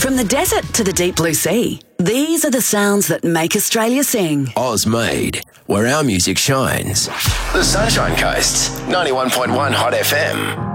From the desert to the deep blue sea, these are the sounds that make Australia sing. Oz made, where our music shines. The Sunshine Coast, 91.1 Hot FM.